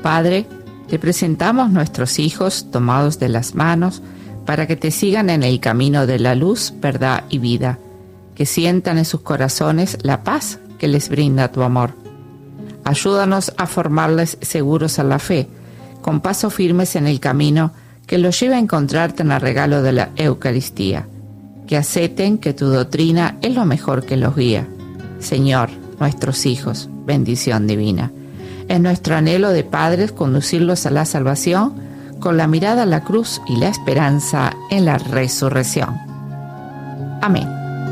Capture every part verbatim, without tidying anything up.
Padre, te presentamos nuestros hijos tomados de las manos para que te sigan en el camino de la luz, verdad y vida, que sientan en sus corazones la paz que les brinda tu amor. Ayúdanos a formarles seguros a la fe, con pasos firmes en el camino que los lleve a encontrarte en el regalo de la Eucaristía, que acepten que tu doctrina es lo mejor que los guía. Señor, nuestros hijos, bendición divina. Es nuestro anhelo de padres conducirlos a la salvación con la mirada a la cruz y la esperanza en la resurrección. Amén.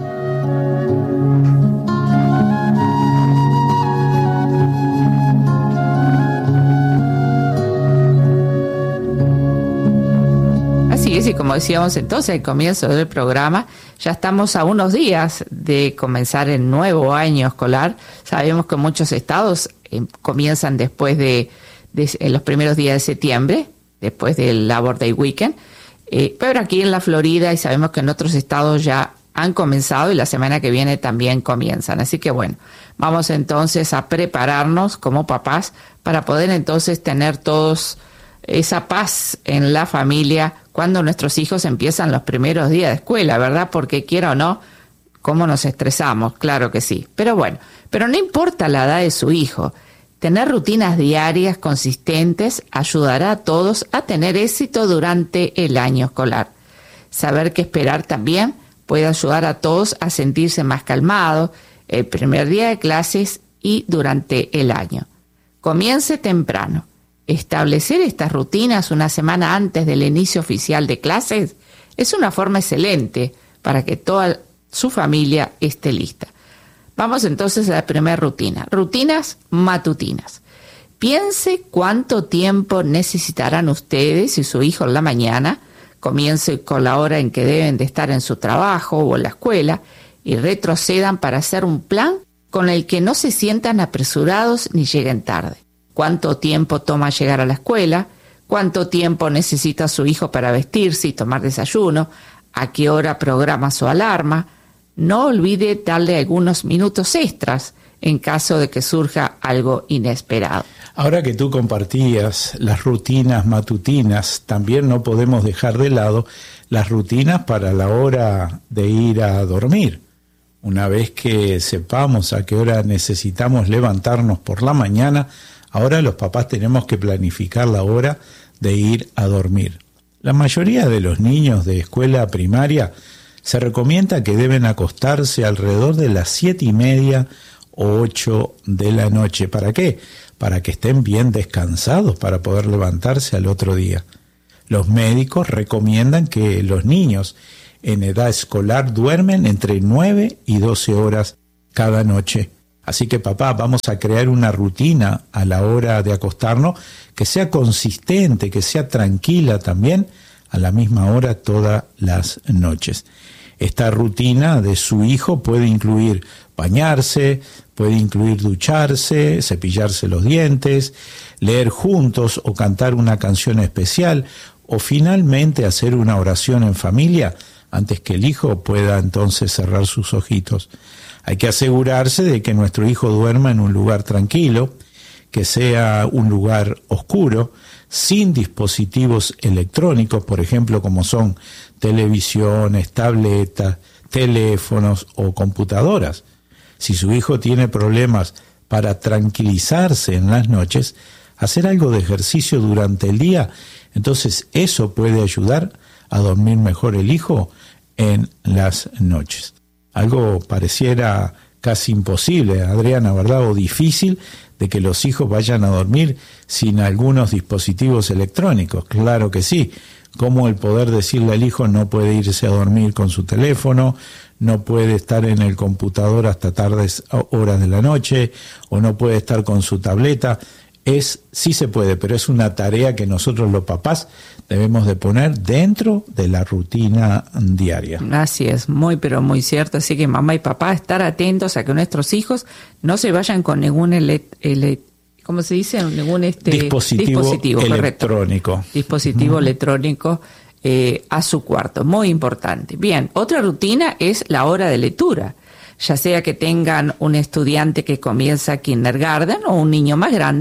Así es, y como decíamos entonces al comienzo del programa, ya estamos a unos días de comenzar el nuevo año escolar. Sabemos que muchos estados eh, comienzan después de, de en los primeros días de septiembre, después del Labor Day Weekend, eh, pero aquí en la Florida, y sabemos que en otros estados ya han comenzado y la semana que viene también comienzan. Así que bueno, vamos entonces a prepararnos como papás para poder entonces tener todos esa paz en la familia cuando nuestros hijos empiezan los primeros días de escuela, ¿verdad? Porque quiera o no, ¿cómo nos estresamos? Claro que sí. Pero bueno, pero no importa la edad de su hijo, tener rutinas diarias consistentes ayudará a todos a tener éxito durante el año escolar. Saber qué esperar también puede ayudar a todos a sentirse más calmados el primer día de clases y durante el año. Comience temprano. Establecer estas rutinas una semana antes del inicio oficial de clases es una forma excelente para que toda su familia esté lista. Vamos entonces a la primera rutina. Rutinas matutinas. Piense cuánto tiempo necesitarán ustedes y su hijo en la mañana. Comience con la hora en que deben de estar en su trabajo o en la escuela y retrocedan para hacer un plan con el que no se sientan apresurados ni lleguen tarde. Cuánto tiempo toma llegar a la escuela, cuánto tiempo necesita su hijo para vestirse y tomar desayuno, a qué hora programa su alarma. No olvide darle algunos minutos extras en caso de que surja algo inesperado. Ahora que tú compartías las rutinas matutinas, también no podemos dejar de lado las rutinas para la hora de ir a dormir. Una vez que sepamos a qué hora necesitamos levantarnos por la mañana, ahora los papás tenemos que planificar la hora de ir a dormir. La mayoría de los niños de escuela primaria se recomienda que deben acostarse alrededor de las siete y media o ocho de la noche. ¿Para qué? Para que estén bien descansados para poder levantarse al otro día. Los médicos recomiendan que los niños en edad escolar duermen entre nueve y doce horas cada noche. Así que papá, vamos a crear una rutina a la hora de acostarnos que sea consistente, que sea tranquila también, a la misma hora todas las noches. Esta rutina de su hijo puede incluir bañarse, puede incluir ducharse, cepillarse los dientes, leer juntos o cantar una canción especial, o finalmente hacer una oración en familia antes que el hijo pueda entonces cerrar sus ojitos. Hay que asegurarse de que nuestro hijo duerma en un lugar tranquilo, que sea un lugar oscuro, sin dispositivos electrónicos, por ejemplo, como son televisiones, tabletas, teléfonos o computadoras. Si su hijo tiene problemas para tranquilizarse en las noches, hacer algo de ejercicio durante el día, entonces eso puede ayudar a dormir mejor el hijo en las noches. Algo pareciera casi imposible, Adriana, ¿verdad? O difícil de que los hijos vayan a dormir sin algunos dispositivos electrónicos. Claro que sí. Como el poder decirle al hijo no puede irse a dormir con su teléfono, no puede estar en el computador hasta tardes horas de la noche, o no puede estar con su tableta. Es, sí se puede, pero es una tarea que nosotros los papás debemos de poner dentro de la rutina diaria. Así es, muy pero muy cierto. Así que mamá y papá, estar atentos a que nuestros hijos no se vayan con ningún ele, ele, ¿cómo se dice? Ningún este dispositivo, dispositivo electrónico. Correcto. Dispositivo uh-huh. electrónico eh, a su cuarto. Muy importante. Bien, otra rutina es la hora de lectura. Ya sea que tengan un estudiante que comienza kindergarten o un niño más grande,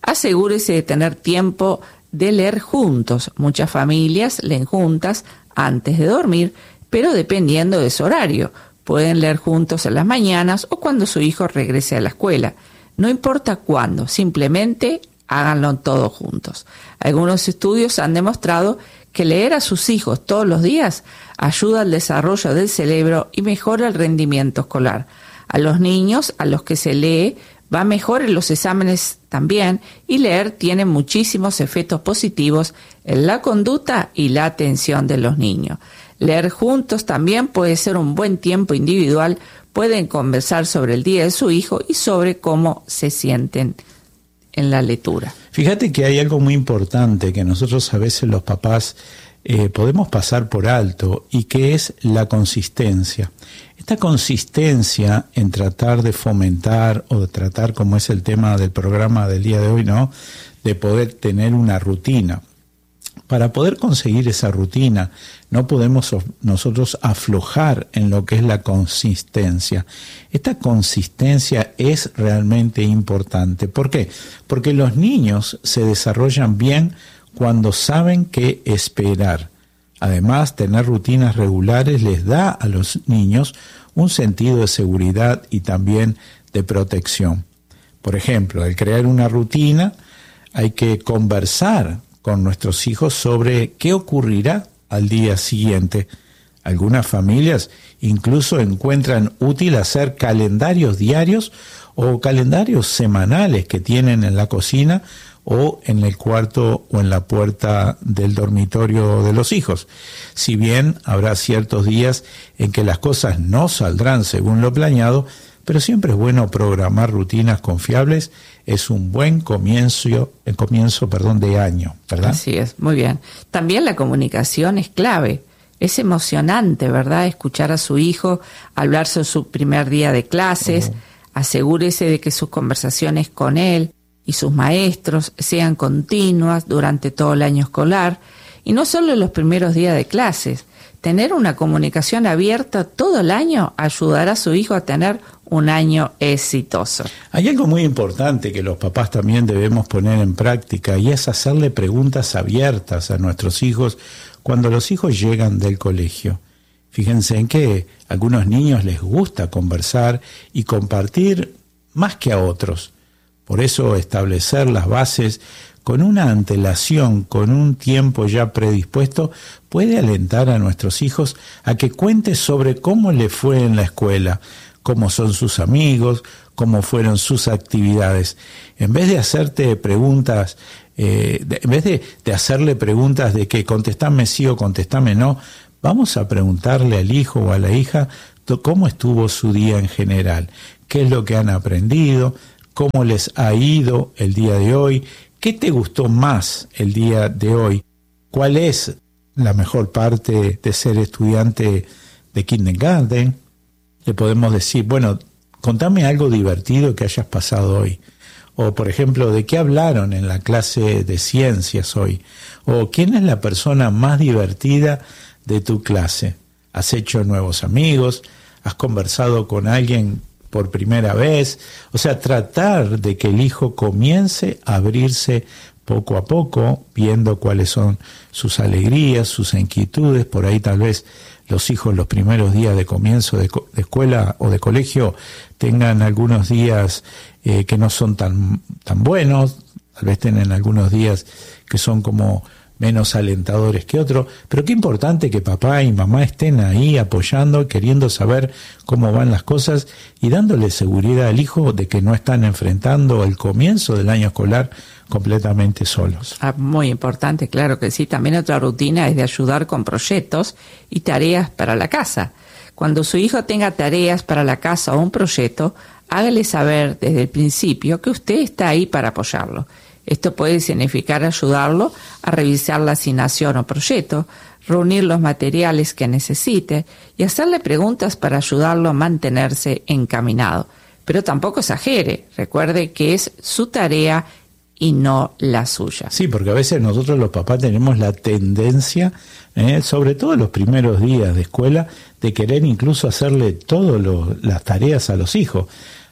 Asegúrese de tener tiempo de leer juntos. Muchas familias leen juntas antes de dormir, pero dependiendo de su horario. Pueden leer juntos en las mañanas o cuando su hijo regrese a la escuela. No importa cuándo, simplemente háganlo todos juntos. Algunos estudios han demostrado que leer a sus hijos todos los días ayuda al desarrollo del cerebro y mejora el rendimiento escolar. A los niños a los que se lee va mejor en los exámenes también, y leer tiene muchísimos efectos positivos en la conducta y la atención de los niños. Leer juntos también puede ser un buen tiempo individual. Pueden conversar sobre el día de su hijo y sobre cómo se sienten en la lectura. Fíjate que hay algo muy importante que nosotros a veces los papás eh, podemos pasar por alto, y que es la consistencia. Esta consistencia en tratar de fomentar o de tratar, como es el tema del programa del día de hoy, ¿no?, de poder tener una rutina. Para poder conseguir esa rutina, no podemos nosotros aflojar en lo que es la consistencia. Esta consistencia es realmente importante. ¿Por qué? Porque los niños se desarrollan bien cuando saben qué esperar. Además, tener rutinas regulares les da a los niños un sentido de seguridad y también de protección. Por ejemplo, al crear una rutina, hay que conversar con nuestros hijos sobre qué ocurrirá al día siguiente. Algunas familias incluso encuentran útil hacer calendarios diarios o calendarios semanales que tienen en la cocina o en el cuarto o en la puerta del dormitorio de los hijos. Si bien habrá ciertos días en que las cosas no saldrán según lo planeado, pero siempre es bueno programar rutinas confiables. Es un buen comienzo, el comienzo, perdón, de año, ¿verdad? Así es, muy bien. También la comunicación es clave. Es emocionante, ¿verdad?, escuchar a su hijo hablar sobre su primer día de clases. Uh-huh. Asegúrese de que sus conversaciones con él y sus maestros sean continuas durante todo el año escolar, y no solo en los primeros días de clases. Tener una comunicación abierta todo el año ayudará a su hijo a tener un año exitoso. Hay algo muy importante que los papás también debemos poner en práctica, y es hacerle preguntas abiertas a nuestros hijos cuando los hijos llegan del colegio. Fíjense en que a algunos niños les gusta conversar y compartir más que a otros. Por eso establecer las bases con una antelación, con un tiempo ya predispuesto, puede alentar a nuestros hijos a que cuente sobre cómo le fue en la escuela, cómo son sus amigos, cómo fueron sus actividades. En vez de hacerte preguntas, eh, de, en vez de, de hacerle preguntas de que contestame sí o contestame no, vamos a preguntarle al hijo o a la hija cómo estuvo su día en general, qué es lo que han aprendido, cómo les ha ido el día de hoy, qué te gustó más el día de hoy, cuál es la mejor parte de ser estudiante de kindergarten. Le podemos decir, bueno, contame algo divertido que hayas pasado hoy. O, por ejemplo, ¿de qué hablaron en la clase de ciencias hoy? O, ¿quién es la persona más divertida de tu clase? ¿Has hecho nuevos amigos? ¿Has conversado con alguien por primera vez? O sea, tratar de que el hijo comience a abrirse poco a poco, viendo cuáles son sus alegrías, sus inquietudes. Por ahí tal vez los hijos los primeros días de comienzo de, co- de escuela o de colegio tengan algunos días eh, que no son tan, tan buenos, tal vez tengan algunos días que son como menos alentadores que otros, pero qué importante que papá y mamá estén ahí apoyando, queriendo saber cómo van las cosas y dándole seguridad al hijo de que no están enfrentando el comienzo del año escolar completamente solos. Ah, muy importante, claro que sí. También otra rutina es de ayudar con proyectos y tareas para la casa. Cuando su hijo tenga tareas para la casa o un proyecto, hágale saber desde el principio que usted está ahí para apoyarlo. Esto puede significar ayudarlo a revisar la asignación o proyecto, reunir los materiales que necesite y hacerle preguntas para ayudarlo a mantenerse encaminado. Pero tampoco exagere, recuerde que es su tarea y no la suya. Sí, porque a veces nosotros los papás tenemos la tendencia, eh, sobre todo en los primeros días de escuela, de querer incluso hacerle todas las tareas a los hijos.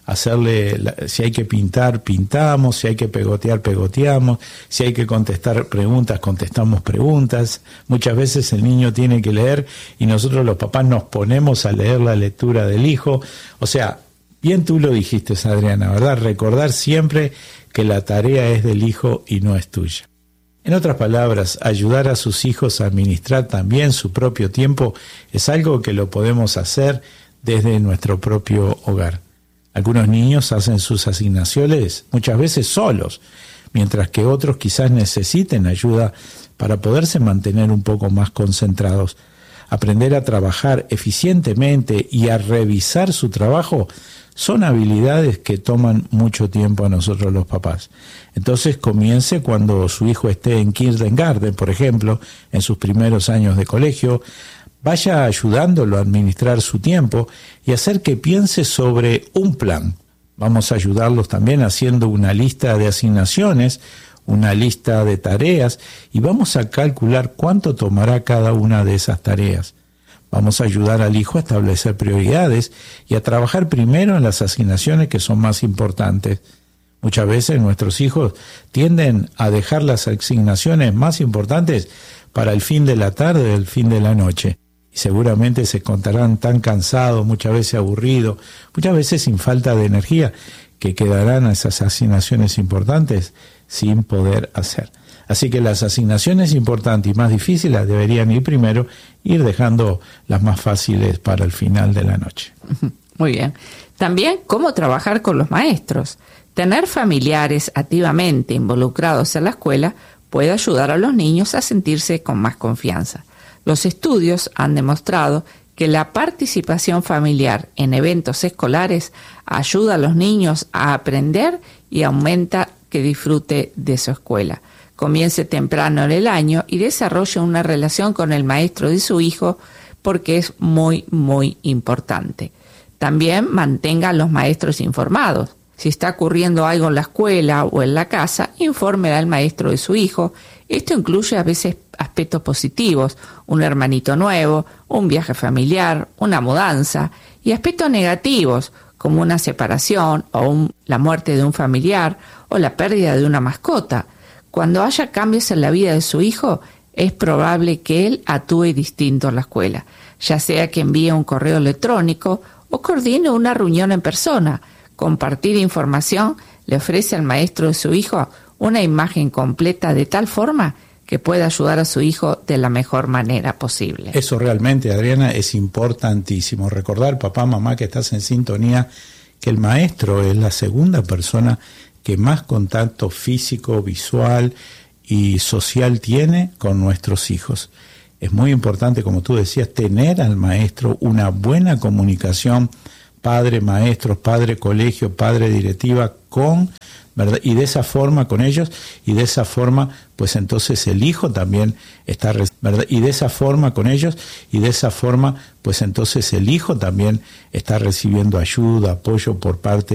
hacerle, si hay que pintar, pintamos, si hay que pegotear, pegoteamos, si hay que contestar preguntas, contestamos preguntas. Muchas veces el niño tiene que leer y nosotros los papás nos ponemos a leer la lectura del hijo. O sea, bien tú lo dijiste, Adriana, ¿verdad? Recordar siempre que la tarea es del hijo y no es tuya. En otras palabras, ayudar a sus hijos a administrar también su propio tiempo es algo que lo podemos hacer desde nuestro propio hogar. Algunos niños hacen sus asignaciones muchas veces solos, mientras que otros quizás necesiten ayuda para poderse mantener un poco más concentrados. Aprender a trabajar eficientemente y a revisar su trabajo son habilidades que toman mucho tiempo a nosotros los papás. Entonces comience cuando su hijo esté en kindergarten, por ejemplo, en sus primeros años de colegio. Vaya ayudándolo a administrar su tiempo y hacer que piense sobre un plan. Vamos a ayudarlos también haciendo una lista de asignaciones, una lista de tareas, y vamos a calcular cuánto tomará cada una de esas tareas. Vamos a ayudar al hijo a establecer prioridades y a trabajar primero en las asignaciones que son más importantes. Muchas veces nuestros hijos tienden a dejar las asignaciones más importantes para el fin de la tarde o el fin de la noche. Y seguramente se encontrarán tan cansados, muchas veces aburridos, muchas veces sin falta de energía, que quedarán a esas asignaciones importantes sin poder hacer. Así que las asignaciones importantes y más difíciles deberían ir primero, ir dejando las más fáciles para el final de la noche. Muy bien. También cómo trabajar con los maestros. Tener familiares activamente involucrados en la escuela puede ayudar a los niños a sentirse con más confianza. Los estudios han demostrado que la participación familiar en eventos escolares ayuda a los niños a aprender y aumenta que disfrute de su escuela. Comience temprano en el año y desarrolle una relación con el maestro de su hijo porque es muy, muy importante. También mantenga a los maestros informados. Si está ocurriendo algo en la escuela o en la casa, infórmele al maestro de su hijo. Esto incluye a veces aspectos positivos, un hermanito nuevo, un viaje familiar, una mudanza, y aspectos negativos, como una separación o un, la muerte de un familiar o la pérdida de una mascota. Cuando haya cambios en la vida de su hijo, es probable que él actúe distinto en la escuela, ya sea que envíe un correo electrónico o coordine una reunión en persona. Compartir información le ofrece al maestro de su hijo una imagen completa de tal forma que pueda ayudar a su hijo de la mejor manera posible. Eso realmente, Adriana, es importantísimo. Recordar, papá, mamá, que estás en sintonía, que el maestro es la segunda persona que más contacto físico, visual y social tiene con nuestros hijos. Es muy importante, como tú decías, tener al maestro una buena comunicación, padre, maestros, padre, colegio, padre, directiva, con, ¿verdad? Y de esa forma con ellos, y de esa forma, pues entonces el hijo también está, ¿verdad? Y de esa forma con ellos, y de esa forma, pues entonces el hijo también está recibiendo ayuda, apoyo por parte